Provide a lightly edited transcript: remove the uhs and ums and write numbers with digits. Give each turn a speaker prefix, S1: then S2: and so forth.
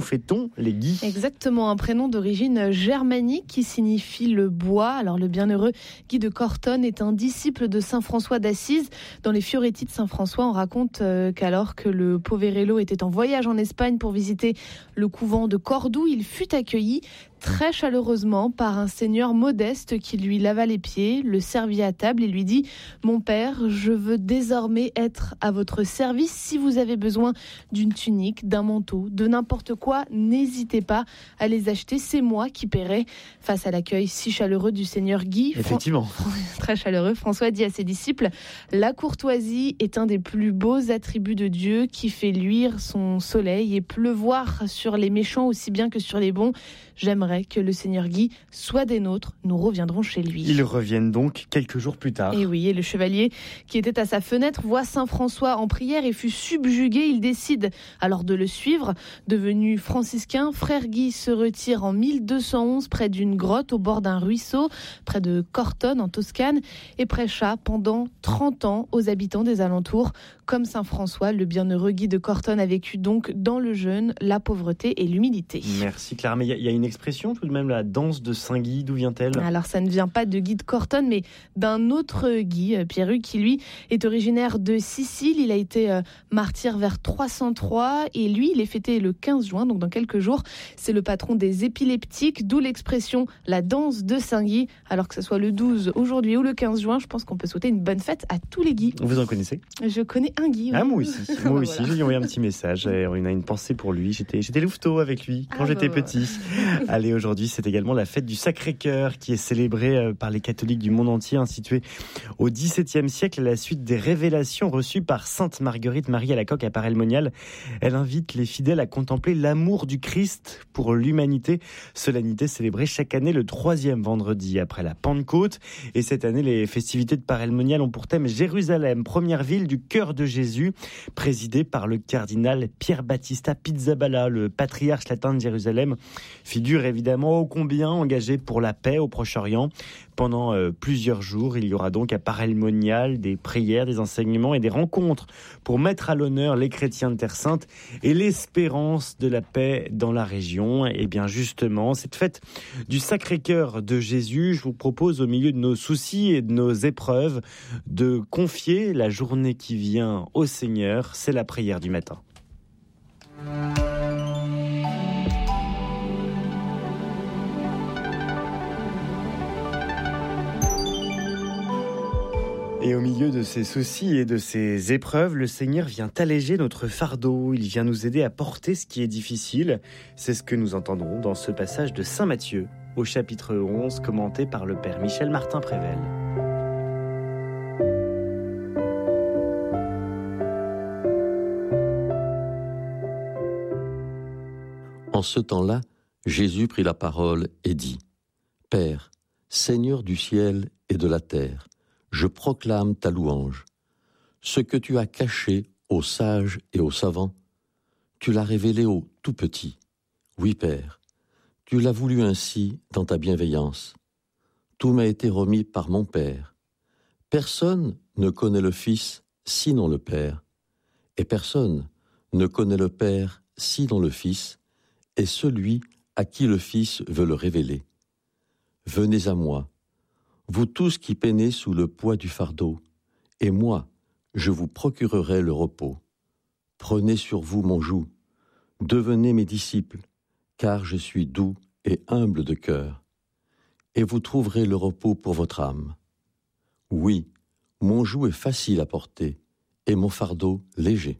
S1: fait-on les Guy ?
S2: Exactement, un prénom d'origine germanique qui signifie le bois. Alors le bienheureux Guy de Cortone est un disciple de saint François d'Assise. Dans les Fioretti de saint François, on raconte qu'alors que le Poverello était en voyage en Espagne pour visiter le couvent de Cordoue, il fut accueilli très chaleureusement par un seigneur modeste qui lui lava les pieds, le servit à table et lui dit « Mon père, je veux désormais être à votre service. Si vous avez besoin d'une tunique, d'un manteau, de n'importe quoi, n'hésitez pas à les acheter. C'est moi qui paierai. » Face à l'accueil si chaleureux du seigneur Guy,
S1: effectivement,
S2: très chaleureux, François dit à ses disciples « La courtoisie est un des plus beaux attributs de Dieu qui fait luire son soleil et pleuvoir sur les méchants aussi bien que sur les bons. J'aimerais que le seigneur Guy soit des nôtres. Nous reviendrons chez lui. »
S1: Ils reviennent donc quelques jours plus tard.
S2: Et oui, et le chevalier qui était à sa fenêtre voit saint François en prière et fut subjugué. Il décide alors de le suivre. Devenu franciscain, frère Guy se retire en 1211 près d'une grotte au bord d'un ruisseau, près de Cortone en Toscane, et prêcha pendant 30 ans aux habitants des alentours. Comme saint François, le bienheureux Guy de Cortone a vécu donc dans le jeûne, la pauvreté et l'humilité.
S1: Merci Claire, mais il y a une expression tout de même, la danse de Saint-Guy, d'où vient-elle ?
S2: Alors ça ne vient pas de Guy de Cortone, mais d'un autre Guy, Pierruc, qui lui est originaire de Sicile. Il a été martyr vers 303 et lui, il est fêté le 15 juin, donc dans quelques jours. C'est le patron des épileptiques, d'où l'expression la danse de Saint-Guy. Alors que ce soit le 12 aujourd'hui ou le 15 juin, je pense qu'on peut souhaiter une bonne fête à tous les Guy.
S1: Vous en connaissez ?
S2: Je connais un Guy. Oui.
S1: Ah, moi aussi, voilà. Je lui ai envoyé un petit message. On a une pensée pour lui. J'étais louveteau avec lui quand j'étais petit. Allez, aujourd'hui, c'est également la fête du Sacré-Cœur qui est célébrée par les catholiques du monde entier, instituée au XVIIe siècle à la suite des révélations reçues par sainte Marguerite Marie Alacoque à Paray-le-Monial. Elle invite les fidèles à contempler l'amour du Christ pour l'humanité. Solennité célébrée chaque année le 3e vendredi après la Pentecôte. Et cette année, les festivités de Paray-le-Monial ont pour thème Jérusalem, première ville du cœur de Jésus, présidée par le cardinal Pierre Battista Pizzaballa, le patriarche latin de Jérusalem, figure évidemment ô combien engagée pour la paix au Proche-Orient. Pendant plusieurs jours, il y aura donc à Paray-le-Monial des prières, des enseignements et des rencontres pour mettre à l'honneur les chrétiens de Terre Sainte et l'espérance de la paix dans la région. Et bien justement, cette fête du Sacré-Cœur de Jésus, je vous propose au milieu de nos soucis et de nos épreuves de confier la journée qui vient au Seigneur. C'est la prière du matin. Et au milieu de ces soucis et de ces épreuves, le Seigneur vient alléger notre fardeau. Il vient nous aider à porter ce qui est difficile. C'est ce que nous entendrons dans ce passage de Saint Matthieu, au chapitre 11, commenté par le Père Michel Martin-Prével.
S3: En ce temps-là, Jésus prit la parole et dit : « Père, Seigneur du ciel et de la terre, je proclame ta louange. Ce que tu as caché aux sages et aux savants, tu l'as révélé aux tout petits. Oui, Père, tu l'as voulu ainsi dans ta bienveillance. Tout m'a été remis par mon Père. Personne ne connaît le Fils sinon le Père, et personne ne connaît le Père sinon le Fils, et celui à qui le Fils veut le révéler. Venez à moi, vous tous qui peinez sous le poids du fardeau, et moi, je vous procurerai le repos. Prenez sur vous mon joug, devenez mes disciples, car je suis doux et humble de cœur, et vous trouverez le repos pour votre âme. Oui, mon joug est facile à porter, et mon fardeau léger.